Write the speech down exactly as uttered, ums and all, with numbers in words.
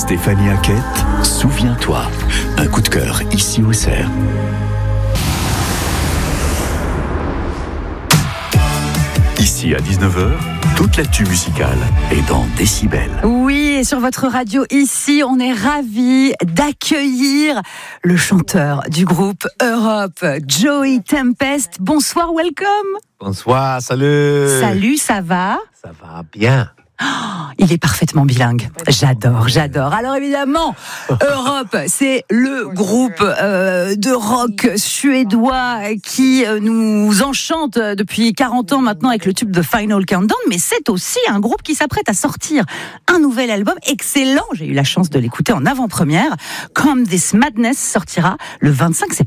Stéphanie Hackett, souviens-toi. Un coup de cœur ici au Cerf. Ici à dix-neuf heures, toute l'actu musicale est dans Décibel. Oui, et sur votre radio ici, on est ravis d'accueillir le chanteur du groupe Europe, Joey Tempest. Bonsoir, welcome. Bonsoir, salut. Salut, ça va ? Ça va bien. Oh, il est parfaitement bilingue. J'adore, j'adore. Alors évidemment, Europe, c'est le groupe euh, de rock suédois qui euh, nous enchante depuis quarante ans maintenant avec le tube de Final Countdown, mais c'est aussi un groupe qui s'apprête à sortir un nouvel album excellent. J'ai eu la chance de l'écouter en avant-première. Come This Madness sortira le vingt-cinq septembre.